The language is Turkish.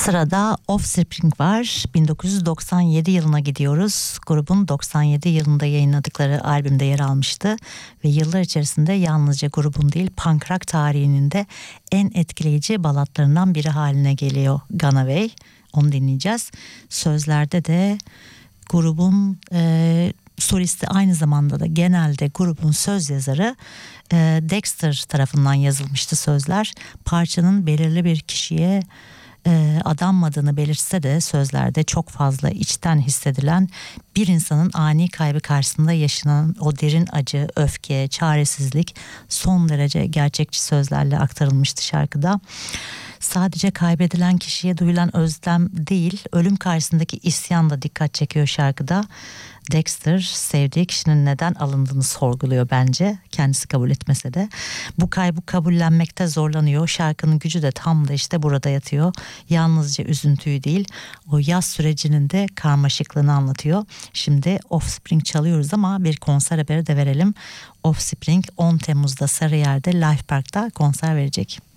Sırada Offspring var. 1997 yılına gidiyoruz. Grubun 97 yılında yayınladıkları albümde yer almıştı. Ve yıllar içerisinde yalnızca grubun değil, punk rock tarihinin de en etkileyici balatlarından biri haline geliyor Gone Away. Onu dinleyeceğiz. Sözlerde de grubun solisti, aynı zamanda da genelde grubun söz yazarı Dexter tarafından yazılmıştı sözler. Parçanın belirli bir kişiye adanmadığını belirtse de sözlerde çok fazla içten hissedilen, bir insanın ani kaybı karşısında yaşanan o derin acı, öfke, çaresizlik son derece gerçekçi sözlerle aktarılmıştı şarkıda. Sadece kaybedilen kişiye duyulan özlem değil, ölüm karşısındaki isyan da dikkat çekiyor şarkıda. Dexter sevdiği kişinin neden alındığını sorguluyor bence, kendisi kabul etmese de. Bu kaybı kabullenmekte zorlanıyor. Şarkının gücü de tam da işte burada yatıyor. Yalnızca üzüntüyü değil, o yaz sürecinin de karmaşıklığını anlatıyor. Şimdi Offspring çalıyoruz ama bir konser haberi de verelim. Offspring 10 Temmuz'da Sarıyer'de Life Park'ta konser verecek.